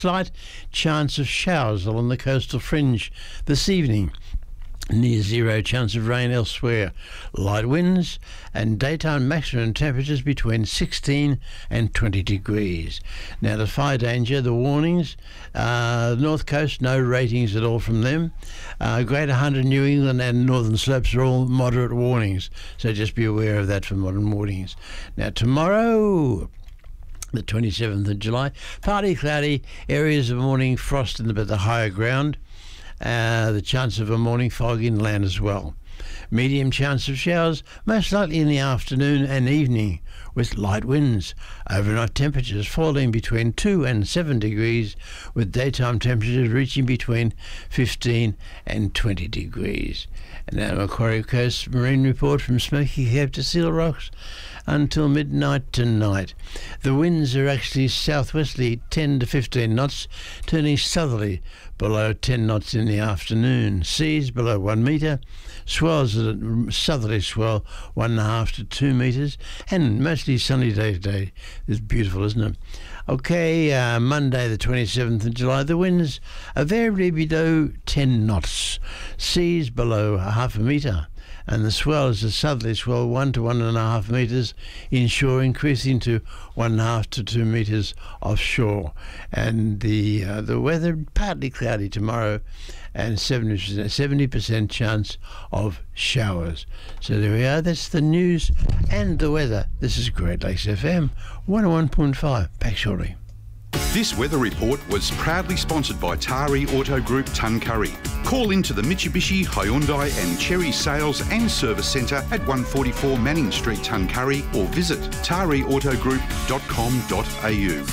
Slight chance of showers along the coastal fringe this evening. Near zero chance of rain elsewhere. Light winds and daytime maximum temperatures between 16 and 20 degrees. Now, the fire danger, the warnings, North Coast, no ratings at all from them. Greater Hunter, New England and Northern Slopes are all moderate warnings, so just be aware of that for modern warnings. Now, tomorrow, the 27th of July, partly cloudy, areas of morning frost in the higher ground. The chance of a morning fog inland as well. Medium chance of showers, most likely in the afternoon and evening, with light winds. Overnight temperatures falling between 2 and 7 degrees, with daytime temperatures reaching between 15 and 20 degrees. And now Macquarie Coast Marine Report from Smoky Cape to Seal Rocks until midnight tonight. The winds are actually southwesterly 10 to 15 knots, turning southerly below 10 knots in the afternoon. Seas below 1 metre, swells at a southerly swell 1.5 to 2 metres, and mostly sunny day today. It's beautiful, isn't it? Okay, Monday the 27th of July, the winds are variably below 10 knots, seas below 0.5 metre, and the swell is a southerly swell 1 to 1.5 metres inshore, increasing to 1.5 to 2 metres offshore. And the weather partly cloudy tomorrow, and 70% chance of showers. So there we are. That's the news and the weather. This is Great Lakes FM 101.5. Back shortly. This weather report was proudly sponsored by Tari Auto Group Tuncurry. Call into the Mitsubishi, Hyundai and Chery Sales and Service Centre at 144 Manning Street, Tuncurry, or visit tariautogroup.com.au.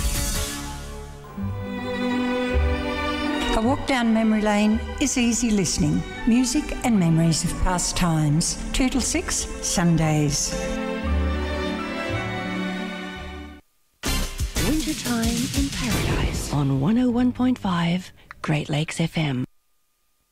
A walk down memory lane is easy listening. Music and memories of past times. 2 till 6, Sundays. Wintertime in Paradise on 101.5 Great Lakes FM.